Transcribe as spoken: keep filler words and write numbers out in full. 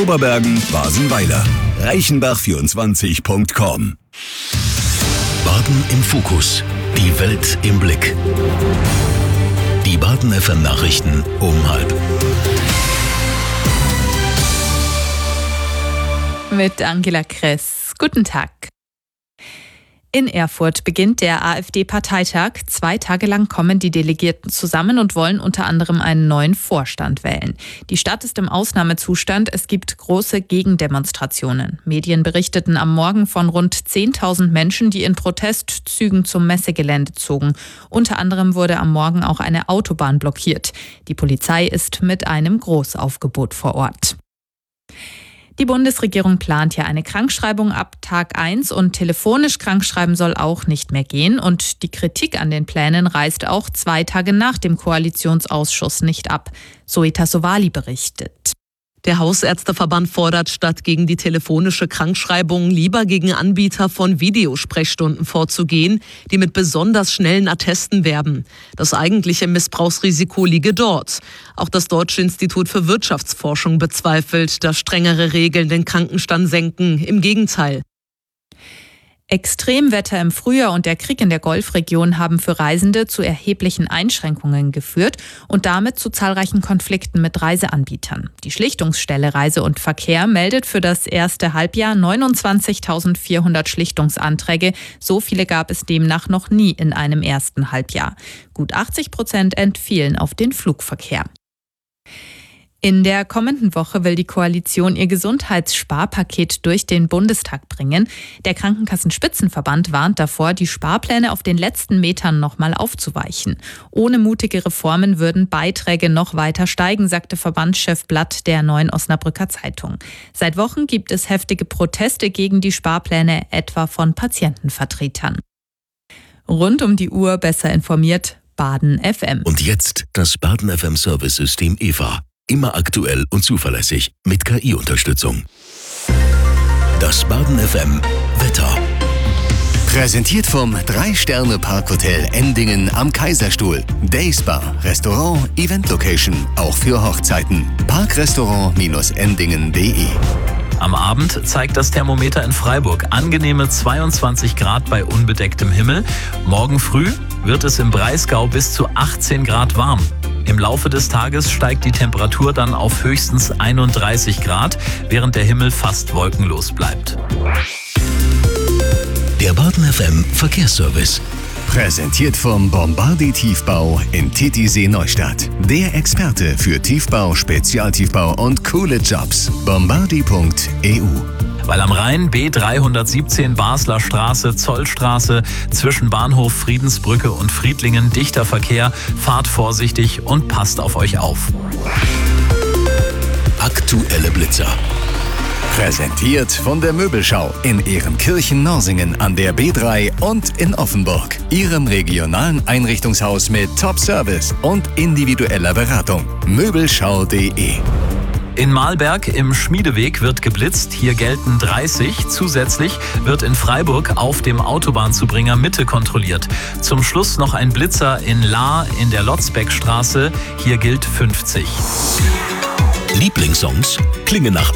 Oberbergen, Basenweiler. reichenbach vierundzwanzig punkt com. Baden im Fokus. Die Welt im Blick. Die Baden F M Nachrichten um halb. Mit Angela Kress. Guten Tag. In Erfurt beginnt der AfD-Parteitag. Zwei Tage lang kommen die Delegierten zusammen und wollen unter anderem einen neuen Vorstand wählen. Die Stadt ist im Ausnahmezustand. Es gibt große Gegendemonstrationen. Medien berichteten am Morgen von rund zehntausend Menschen, die in Protestzügen zum Messegelände zogen. Unter anderem wurde am Morgen auch eine Autobahn blockiert. Die Polizei ist mit einem Großaufgebot vor Ort. Die Bundesregierung plant ja eine Krankschreibung ab Tag eins und telefonisch krankschreiben soll auch nicht mehr gehen. Und die Kritik an den Plänen reißt auch zwei Tage nach dem Koalitionsausschuss nicht ab. Zoe Tassovali berichtet. Der Hausärzteverband fordert, statt gegen die telefonische Krankschreibung lieber gegen Anbieter von Videosprechstunden vorzugehen, die mit besonders schnellen Attesten werben. Das eigentliche Missbrauchsrisiko liege dort. Auch das Deutsche Institut für Wirtschaftsforschung bezweifelt, dass strengere Regeln den Krankenstand senken. Im Gegenteil. Extremwetter im Frühjahr und der Krieg in der Golfregion haben für Reisende zu erheblichen Einschränkungen geführt und damit zu zahlreichen Konflikten mit Reiseanbietern. Die Schlichtungsstelle Reise und Verkehr meldet für das erste Halbjahr neunundzwanzigtausendvierhundert Schlichtungsanträge. So viele gab es demnach noch nie in einem ersten Halbjahr. Gut achtzig Prozent entfielen auf den Flugverkehr. In der kommenden Woche will die Koalition ihr Gesundheitssparpaket durch den Bundestag bringen. Der Krankenkassenspitzenverband warnt davor, die Sparpläne auf den letzten Metern nochmal aufzuweichen. Ohne mutige Reformen würden Beiträge noch weiter steigen, sagte Verbandschef Blatt der Neuen Osnabrücker Zeitung. Seit Wochen gibt es heftige Proteste gegen die Sparpläne, etwa von Patientenvertretern. Rund um die Uhr besser informiert, Baden F M. Und jetzt das Baden F M Service-System E V A. Immer aktuell und zuverlässig mit K I-Unterstützung. Das Baden F M Wetter. Präsentiert vom drei Sterne Parkhotel Endingen am Kaiserstuhl. Dayspa, Restaurant, Event-Location, auch für Hochzeiten. parkrestaurant endingen punkt de. Am Abend zeigt das Thermometer in Freiburg angenehme zweiundzwanzig Grad bei unbedecktem Himmel. Morgen früh wird es im Breisgau bis zu achtzehn Grad warm. Im Laufe des Tages steigt die Temperatur dann auf höchstens einunddreißig Grad, während der Himmel fast wolkenlos bleibt. Der Baden F M Verkehrsservice. Präsentiert vom Bombardi Tiefbau in Titisee Neustadt. Der Experte für Tiefbau, Spezialtiefbau und coole Jobs. bombardi punkt e u. Weil am Rhein B dreihundertsiebzehn Basler Straße, Zollstraße, zwischen Bahnhof Friedensbrücke und Friedlingen dichter Verkehr. Fahrt vorsichtig und passt auf euch auf. Aktuelle Blitzer. Präsentiert von der Möbelschau in Ehrenkirchen-Norsingen an der B drei und in Offenburg. Ihrem regionalen Einrichtungshaus mit Top-Service und individueller Beratung. möbelschau punkt de. In Mahlberg im Schmiedeweg wird geblitzt, hier gelten dreißig. Zusätzlich wird in Freiburg auf dem Autobahnzubringer Mitte kontrolliert. Zum Schluss noch ein Blitzer in Lahr in der Lotzbeckstraße, hier gilt fünfzig. Lieblingssongs klingen nach